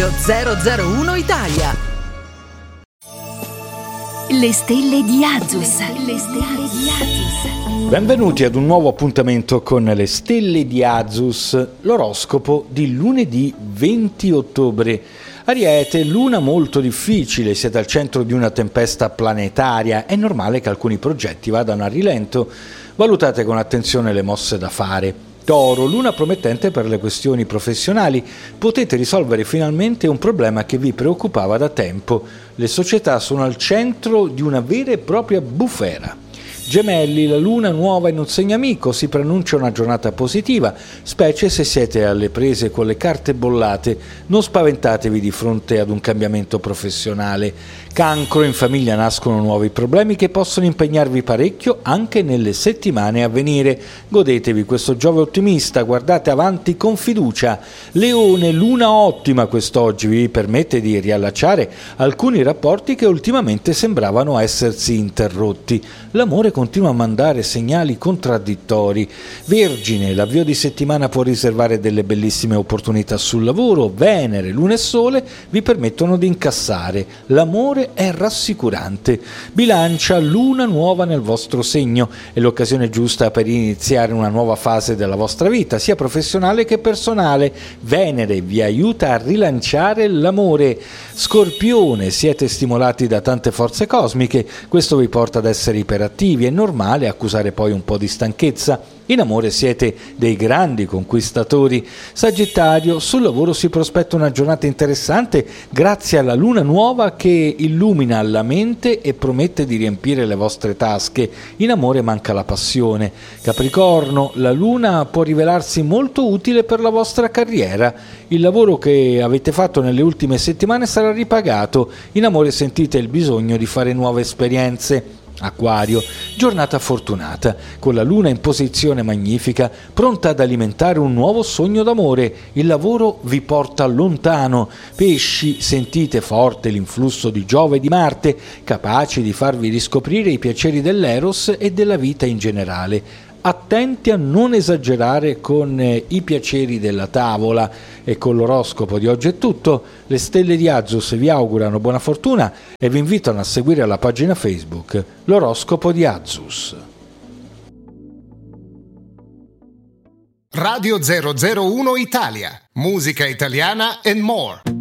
001 Italia. Le stelle di Azus. Le stelle di Azus. Benvenuti ad un nuovo appuntamento con le stelle di Azus, l'oroscopo di lunedì 20 ottobre. Ariete, luna molto difficile, siete al centro di una tempesta planetaria, è normale che alcuni progetti vadano a rilento, valutate con attenzione le mosse da fare. Toro, luna promettente per le questioni professionali, potete risolvere finalmente un problema che vi preoccupava da tempo. Le società sono al centro di una vera e propria bufera. Gemelli, la luna nuova in un segno amico, si preannuncia una giornata positiva, specie se siete alle prese con le carte bollate, non spaventatevi di fronte ad un cambiamento professionale. Cancro, in famiglia nascono nuovi problemi che possono impegnarvi parecchio anche nelle settimane a venire. Godetevi questo Giove ottimista, guardate avanti con fiducia. Leone, luna ottima quest'oggi, vi permette di riallacciare alcuni rapporti che ultimamente sembravano essersi interrotti. L'amore continua a mandare segnali contraddittori. Vergine, l'avvio di settimana può riservare delle bellissime opportunità sul lavoro. Venere, luna e sole vi permettono di incassare. L'amore è rassicurante. Bilancia, luna nuova nel vostro segno, è l'occasione giusta per iniziare una nuova fase della vostra vita, sia professionale che personale. Venere vi aiuta a rilanciare l'amore. Scorpione, siete stimolati da tante forze cosmiche, questo vi porta ad essere iperattivi, è normale accusare poi un po' di stanchezza. In amore siete dei grandi conquistatori. Sagittario, sul lavoro si prospetta una giornata interessante grazie alla luna nuova che illumina la mente e promette di riempire le vostre tasche. In amore manca la passione. Capricorno, la luna può rivelarsi molto utile per la vostra carriera. Il lavoro che avete fatto nelle ultime settimane sarà ripagato. In amore sentite il bisogno di fare nuove esperienze. Acquario, giornata fortunata, con la luna in posizione magnifica, pronta ad alimentare un nuovo sogno d'amore. Il lavoro vi porta lontano. Pesci, sentite forte l'influsso di Giove e di Marte, capaci di farvi riscoprire i piaceri dell'eros e della vita in generale. Attenti a non esagerare con i piaceri della tavola. E con l'oroscopo di oggi è tutto. Le stelle di Azus vi augurano buona fortuna e vi invitano a seguire la pagina Facebook L'oroscopo di Azus. Radio 001 Italia, musica italiana and more.